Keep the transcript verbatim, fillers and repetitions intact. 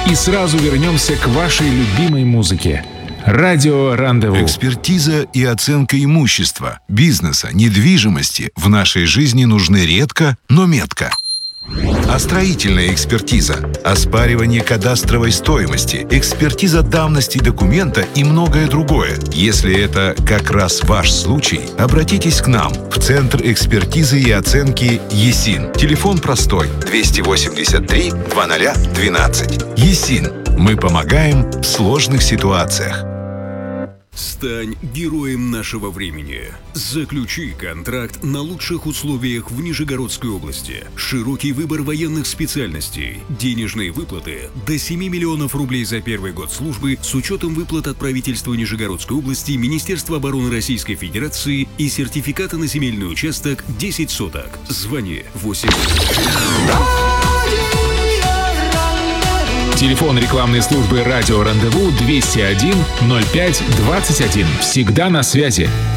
и сразу вернемся к вашей любимой музыке. Радио Рандеву. Экспертиза и оценка имущества, бизнеса, недвижимости в нашей жизни нужны редко, но метко. А строительная экспертиза, оспаривание кадастровой стоимости, экспертиза давности документа и многое другое. Если это как раз ваш случай, обратитесь к нам в Центр экспертизы и оценки ЕСИН. Телефон простой двести восемьдесят три двадцать двенадцать. ЕСИН. Мы помогаем в сложных ситуациях. Стань героем нашего времени. Заключи контракт на лучших условиях в Нижегородской области. Широкий выбор военных специальностей. Денежные выплаты до семи миллионов рублей за первый год службы с учетом выплат от правительства Нижегородской области, Министерства обороны Российской Федерации и сертификата на земельный участок десять соток. Звони восемь. Телефон рекламной службы «Радио Рандеву» двести один ноль пять двадцать один. Всегда на связи.